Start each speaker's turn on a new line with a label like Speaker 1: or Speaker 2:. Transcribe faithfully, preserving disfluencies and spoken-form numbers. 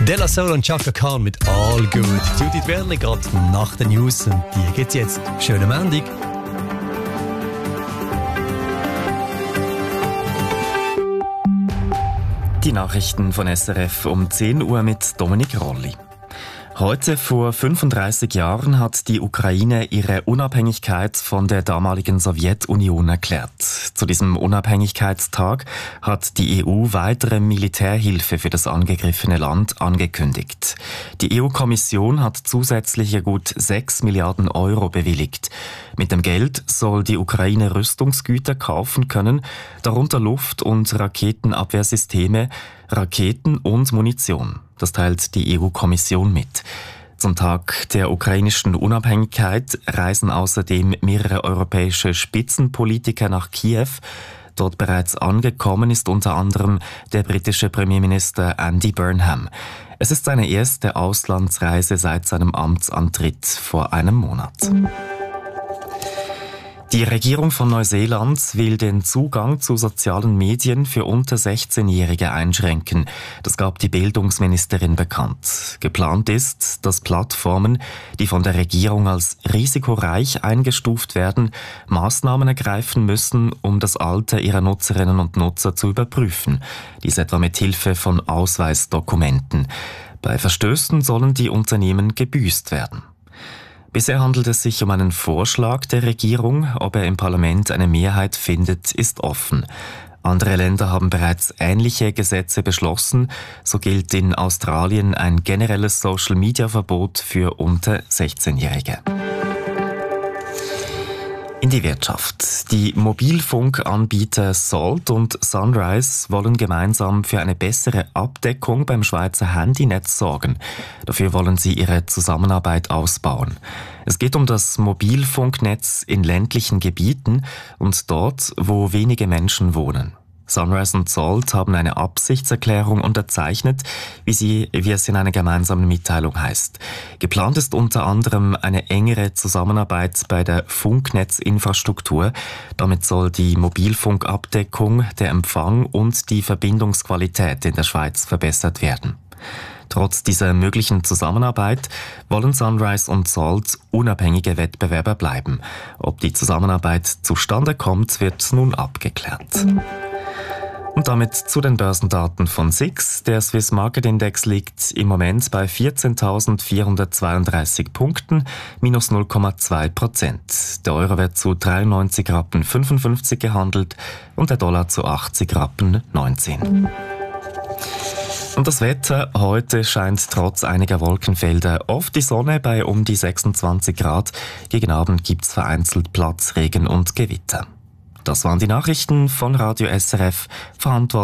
Speaker 1: De La Soul und Chaka Khan mit All Good. Judith Werli geht nach den News und die gibt's jetzt. Schönen Montag.
Speaker 2: Die Nachrichten von S R F um zehn Uhr mit Dominik Rolli. Heute vor fünfunddreißig Jahren hat die Ukraine ihre Unabhängigkeit von der damaligen Sowjetunion erklärt. Zu diesem Unabhängigkeitstag hat die E U weitere Militärhilfe für das angegriffene Land angekündigt. Die E U-Kommission hat zusätzliche gut sechs Milliarden Euro bewilligt. Mit dem Geld soll die Ukraine Rüstungsgüter kaufen können, darunter Luft- und Raketenabwehrsysteme, Raketen und Munition. Das teilt die E U-Kommission mit. Zum Tag der ukrainischen Unabhängigkeit reisen außerdem mehrere europäische Spitzenpolitiker nach Kiew. Dort bereits angekommen ist unter anderem der britische Premierminister Andy Burnham. Es ist seine erste Auslandsreise seit seinem Amtsantritt vor einem Monat. Die Regierung von Neuseeland will den Zugang zu sozialen Medien für unter sechzehnjährige einschränken. Das gab die Bildungsministerin bekannt. Geplant ist, dass Plattformen, die von der Regierung als risikoreich eingestuft werden, Maßnahmen ergreifen müssen, um das Alter ihrer Nutzerinnen und Nutzer zu überprüfen. Dies etwa mit Hilfe von Ausweisdokumenten. Bei Verstößen sollen die Unternehmen gebüßt werden. Bisher handelt es sich um einen Vorschlag der Regierung. Ob er im Parlament eine Mehrheit findet, ist offen. Andere Länder haben bereits ähnliche Gesetze beschlossen. So gilt in Australien ein generelles Social-Media-Verbot für unter sechzehnjährige. In die Wirtschaft. Die Mobilfunkanbieter Salt und Sunrise wollen gemeinsam für eine bessere Abdeckung beim Schweizer Handynetz sorgen. Dafür wollen sie ihre Zusammenarbeit ausbauen. Es geht um das Mobilfunknetz in ländlichen Gebieten und dort, wo wenige Menschen wohnen. Sunrise und Salt haben eine Absichtserklärung unterzeichnet, wie sie, wie es in einer gemeinsamen Mitteilung heißt. Geplant ist unter anderem eine engere Zusammenarbeit bei der Funknetzinfrastruktur. Damit soll die Mobilfunkabdeckung, der Empfang und die Verbindungsqualität in der Schweiz verbessert werden. Trotz dieser möglichen Zusammenarbeit wollen Sunrise und Salt unabhängige Wettbewerber bleiben. Ob die Zusammenarbeit zustande kommt, wird nun abgeklärt. Und damit zu den Börsendaten von S I X. Der Swiss Market Index liegt im Moment bei vierzehntausendvierhundertzweiunddreißig Punkten, minus null Komma zwei Prozent. Der Euro wird zu dreiundneunzig Rappen fünfundfünfzig gehandelt und der Dollar zu achtzig Rappen neunzehn. Und das Wetter, heute scheint trotz einiger Wolkenfelder oft die Sonne bei um die sechsundzwanzig Grad. Gegen Abend gibt's vereinzelt Platzregen und Gewitter. Das waren die Nachrichten von Radio S R F, verantwortlich